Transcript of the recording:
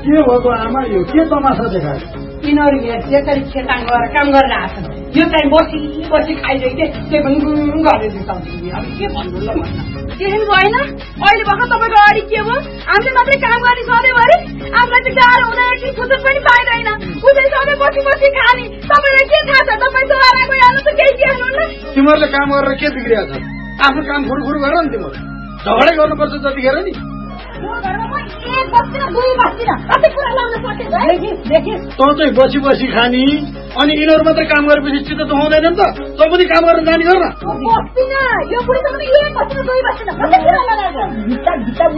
के भएको आमा यो के तमासा देखायो यिनीहरू त्यसरी खेताङ गरेर काम गरेर आछन् यो चाहिँ बसी बसी खाइरहेको त्यही पनि गरेर अब के भन्नु ल भन्न देख्नु भएन अहिले भर्खर तपाईँको अगाडि के भयो हामीले मात्रै काम गर्ने सधैँभरि आफूलाई चाहिँ गाह्रो हुँदा एकछिन फुर्सद पनि पाइँदैन उसै सधैँ बसी बसी खाने तपाईँलाई के थाहा छ तपाईँ चोराको हाल्नु त केही देख्नुहुन्न तिमीहरूले काम गरेर के बिग्रिया छ आफ्नो काम फुरफुर गर नि तिमीहरू झगडै गर्नुपर्छ जतिखेर नि तँ चाहिँ बसी बसी खानी अनि यिनीहरू मात्रै काम गरेपछि चित्त त हुँदैन नि त तँ पनि काम गरेर जाने गर न